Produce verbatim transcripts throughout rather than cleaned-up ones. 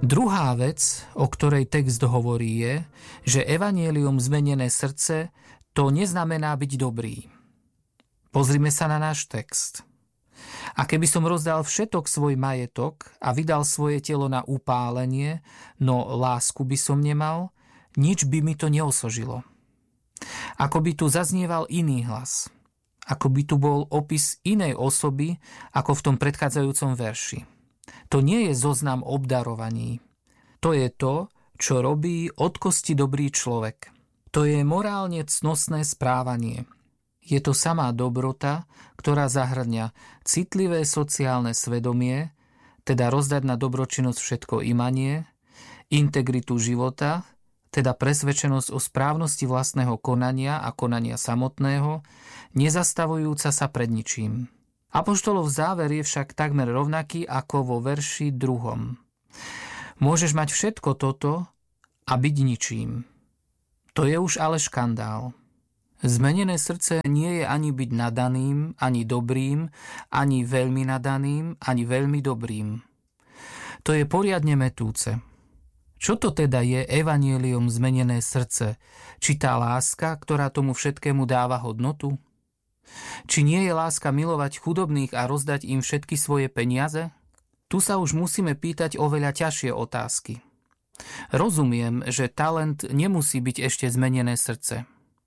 Druhá vec, o ktorej text hovorí, je, že evanjelium zmenené srdce to neznamená byť dobrý. Pozrime sa na náš text. A keby som rozdal všetok svoj majetok a vydal svoje telo na upálenie, no lásku by som nemal, nič by mi to neosožilo. Ako by tu zaznieval iný hlas. Ako by tu bol opis inej osoby, ako v tom predchádzajúcom verši. To nie je zoznam obdarovaní. To je to, čo robí od kosti dobrý človek. To je morálne cnostné správanie. Je to samá dobrota, ktorá zahrňa citlivé sociálne svedomie, teda rozdať na dobročinnosť všetko imanie, integritu života, teda presvedčenosť o správnosti vlastného konania a konania samotného, nezastavujúca sa pred ničím. Apoštolov záver je však takmer rovnaký ako vo verši druhom. Môžeš mať všetko toto a byť ničím. To je už ale škandál. Zmenené srdce nie je ani byť nadaným, ani dobrým, ani veľmi nadaným, ani veľmi dobrým. To je poriadne metúce. Čo to teda je evanjelium zmenené srdce? Či tá láska, ktorá tomu všetkému dáva hodnotu? Či nie je láska milovať chudobných a rozdať im všetky svoje peniaze? Tu sa už musíme pýtať oveľa ťažšie otázky. Rozumiem, že talent nemusí byť ešte zmenené srdce.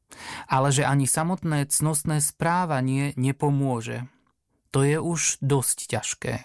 Ale že ani samotné cnostné správanie nepomôže. To je už dosť ťažké.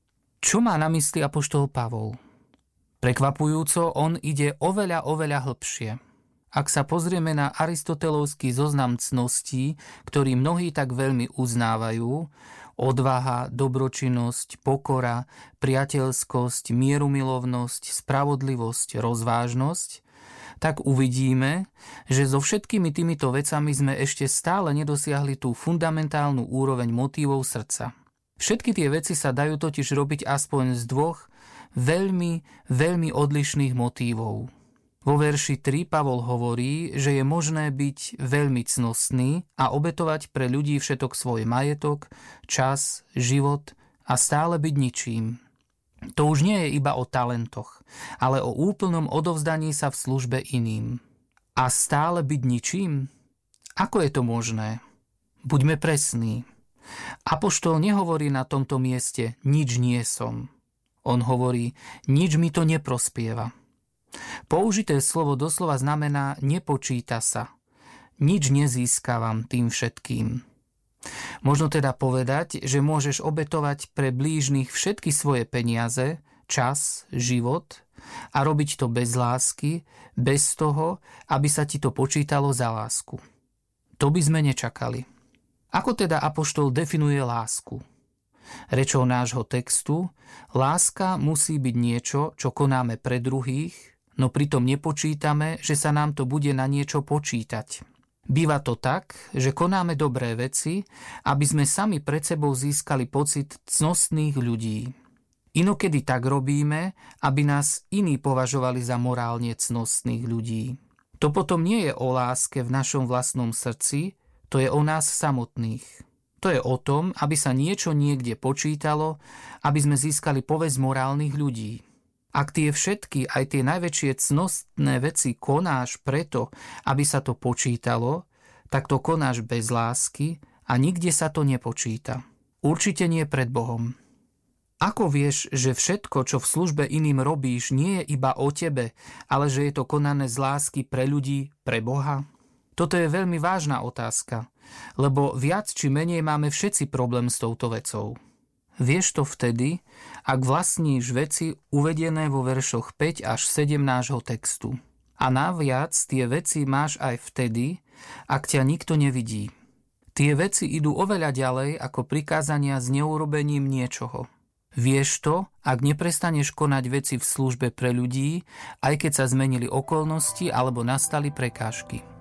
Čo má na mysli apoštol Pavol? Prekvapujúco, on ide oveľa, oveľa hlbšie. Ak sa pozrieme na aristotelovský zoznam cností, ktorý mnohí tak veľmi uznávajú, odvaha, dobročinnosť, pokora, priateľskosť, mierumilovnosť, spravodlivosť, rozvážnosť, tak uvidíme, že so všetkými týmito vecami sme ešte stále nedosiahli tú fundamentálnu úroveň motívov srdca. Všetky tie veci sa dajú totiž robiť aspoň z dvoch veľmi, veľmi odlišných motívov. Vo verši tri Pavol hovorí, že je možné byť veľmi cnostný a obetovať pre ľudí všetok svoj majetok, čas, život a stále byť ničím. To už nie je iba o talentoch, ale o úplnom odovzdaní sa v službe iným. A stále byť ničím? Ako je to možné? Buďme presní. Apoštol nehovorí na tomto mieste nič nie som. On hovorí, nič mi to neprospieva. Použité slovo doslova znamená nepočíta sa. Nič nezískavam tým všetkým. Možno teda povedať, že môžeš obetovať pre blížnych všetky svoje peniaze, čas, život a robiť to bez lásky, bez toho, aby sa ti to počítalo za lásku. To by sme nečakali. Ako teda apoštol definuje lásku? Rečou nášho textu, láska musí byť niečo, čo konáme pre druhých, no pritom nepočítame, že sa nám to bude na niečo počítať. Býva to tak, že konáme dobré veci, aby sme sami pred sebou získali pocit cnostných ľudí. Inokedy tak robíme, aby nás iní považovali za morálne cnostných ľudí. To potom nie je o láske v našom vlastnom srdci, to je o nás samotných. To je o tom, aby sa niečo niekde počítalo, aby sme získali povesť morálnych ľudí. Ak tie všetky, aj tie najväčšie cnostné veci konáš preto, aby sa to počítalo, tak to konáš bez lásky a nikde sa to nepočíta. Určite nie pred Bohom. Ako vieš, že všetko, čo v službe iným robíš, nie je iba o tebe, ale že je to konané z lásky pre ľudí, pre Boha? Toto je veľmi vážna otázka, lebo viac či menej máme všetci problém s touto vecou. Vieš to vtedy, ak vlastníš veci uvedené vo veršoch päť až sedem nášho textu. A naviac tie veci máš aj vtedy, ak ťa nikto nevidí. Tie veci idú oveľa ďalej ako prikázania s neurobením niečoho. Vieš to, ak neprestaneš konať veci v službe pre ľudí, aj keď sa zmenili okolnosti alebo nastali prekážky.